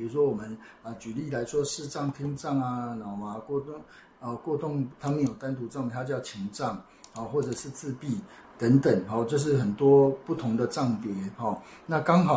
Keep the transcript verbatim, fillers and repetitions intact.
如说我们啊、呃、举例来说，视障、听障啊、脑麻、过动啊、呃、过动，他们有单独证明，它叫情障啊、呃，或者是自闭等等，好、哦，这是很多不同的障别哈、哦。那刚好。